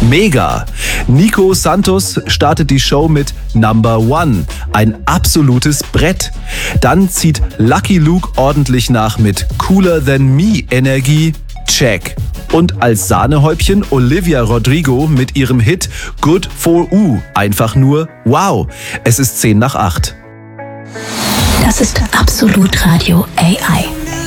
Mega! Nico Santos startet die Show mit Number One, ein absolutes Brett. Dann zieht Lucky Luke ordentlich nach mit Cooler Than Me Energie, check. Und als Sahnehäubchen Olivia Rodrigo mit ihrem Hit Good for U, einfach nur wow. Es ist 7:50. Das ist Absolut Radio AI.